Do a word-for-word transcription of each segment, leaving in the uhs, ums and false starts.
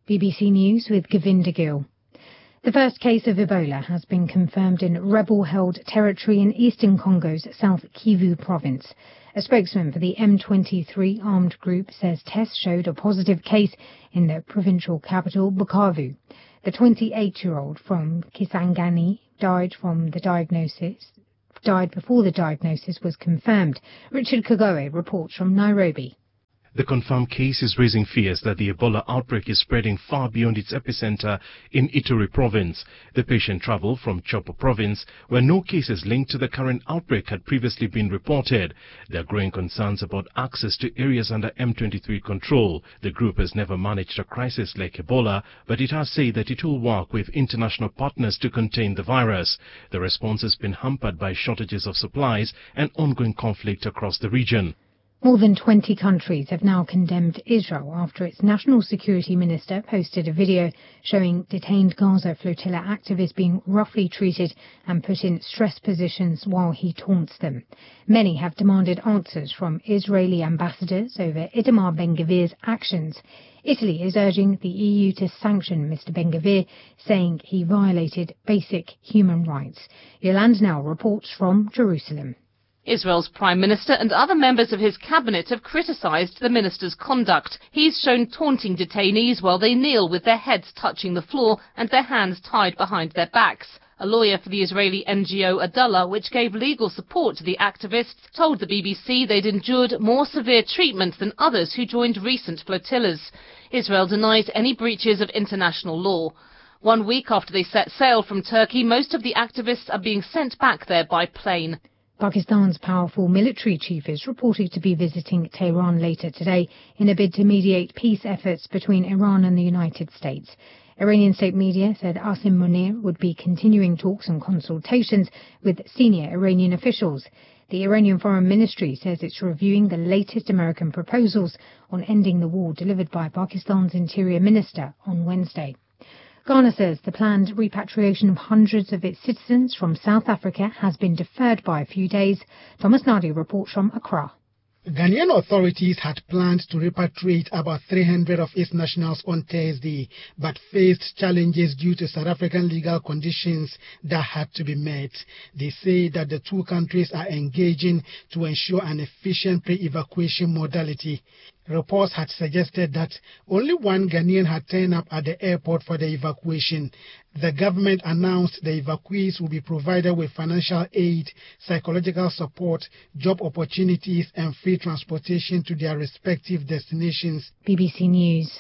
B B C News with Govinda Gill. The first case of Ebola has been confirmed in rebel-held territory in eastern Congo's South Kivu province. A spokesman for the M twenty-three armed group says tests showed a positive case in the provincial capital, Bukavu. The twenty-eight-year-old from Kisangani died from the diagnosis, died before the diagnosis was confirmed. Richard Kagoe reports from Nairobi. The confirmed case is raising fears that the Ebola outbreak is spreading far beyond its epicenter in Ituri province. The patient traveled from Chopo province, where no cases linked to the current outbreak had previously been reported. There are growing concerns about access to areas under M twenty-three control. The group has never managed a crisis like Ebola, but it has said that it will work with international partners to contain the virus. The response has been hampered by shortages of supplies and ongoing conflict across the region. More than twenty countries have now condemned Israel after its national security minister posted a video showing detained Gaza flotilla activists being roughly treated and put in stress positions while he taunts them. Many have demanded answers from Israeli ambassadors over Itamar Ben-Gvir's actions. Italy is urging the E U to sanction Mister Ben-Gvir, saying he violated basic human rights. Yolande Now reports from Jerusalem. Israel's Prime Minister and other members of his cabinet have criticised the minister's conduct. He's shown taunting detainees while they kneel with their heads touching the floor and their hands tied behind their backs. A lawyer for the Israeli N G O Adallah, which gave legal support to the activists, told the B B C they'd endured more severe treatment than others who joined recent flotillas. Israel denies any breaches of international law. One week after they set sail from Turkey, most of the activists are being sent back there by plane. Pakistan's powerful military chief is reported to be visiting Tehran later today in a bid to mediate peace efforts between Iran and the United States. Iranian state media said Asim Munir would be continuing talks and consultations with senior Iranian officials. The Iranian Foreign Ministry says it's reviewing the latest American proposals on ending the war delivered by Pakistan's Interior Minister on Wednesday. Ghana says the planned repatriation of hundreds of its citizens from South Africa has been deferred by a few days. Thomas Nadi reports from Accra. Ghanaian authorities had planned to repatriate about three hundred of its nationals on Thursday, but faced challenges due to South African legal conditions that had to be met. They say that the two countries are engaging to ensure an efficient pre-evacuation modality. Reports had suggested that only one Ghanaian had turned up at the airport for the evacuation. The government announced the evacuees will be provided with financial aid, psychological support, job opportunities and free transportation to their respective destinations. B B C News.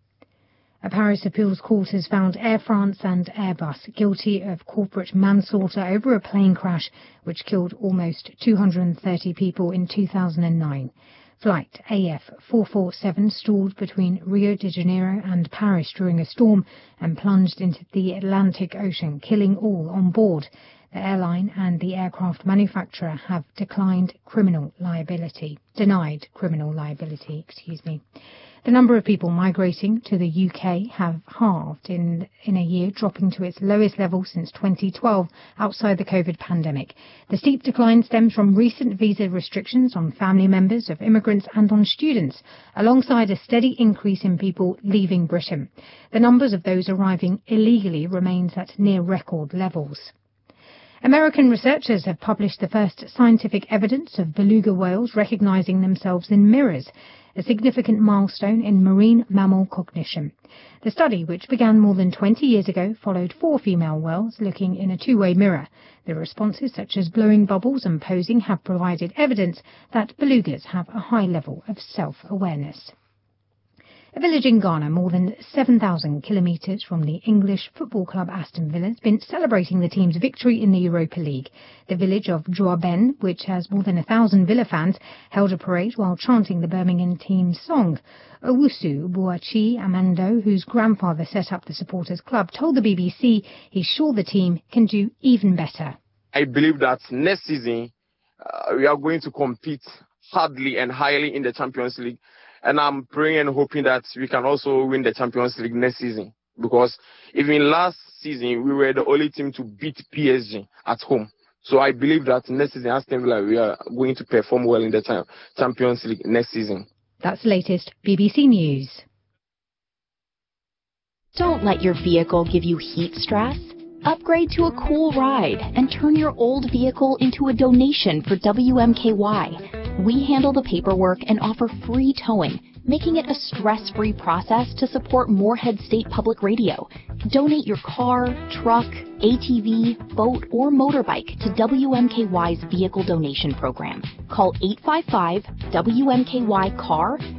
A Paris appeals court has found Air France and Airbus guilty of corporate manslaughter over a plane crash which killed almost two hundred thirty people in two thousand nine. Flight A F four forty-seven stalled between Rio de Janeiro and Paris during a storm and plunged into the Atlantic Ocean, killing all on board. The airline and the aircraft manufacturer have declined criminal liability, denied criminal liability, excuse me. The number of people migrating to the U K have halved in, in a year, dropping to its lowest level since twenty twelve outside the COVID pandemic. The steep decline stems from recent visa restrictions on family members of immigrants and on students, alongside a steady increase in people leaving Britain. The numbers of those arriving illegally remains at near record levels. American researchers have published the first scientific evidence of beluga whales recognizing themselves in mirrors, a significant milestone in marine mammal cognition. The study, which began more than twenty years ago, followed four female whales looking in a two-way mirror. The responses, such as blowing bubbles and posing, have provided evidence that belugas have a high level of self-awareness. A village in Ghana, more than seven thousand kilometres from the English football club Aston Villa, has been celebrating the team's victory in the Europa League. The village of Joaben, which has more than a thousand Villa fans, held a parade while chanting the Birmingham team's song. Owusu Buachi Amando, whose grandfather set up the supporters club, told the B B C he's sure the team can do even better. I believe that next season uh, we are going to compete hardly and highly in the Champions League. And I'm praying and hoping that we can also win the Champions League next season. Because even last season, we were the only team to beat P S G at home. So I believe that next season, Aston Villa, we are going to perform well in the Champions League next season. That's the latest B B C News. Don't let your vehicle give you heat stress. Upgrade to a cool ride and turn your old vehicle into a donation for W M K Y. We handle the paperwork and offer free towing, making it a stress-free process to support Moorhead State Public Radio. Donate your car, truck, A T V, boat, or motorbike to W M K Y's Vehicle Donation Program. Call eight five five W M K Y C A R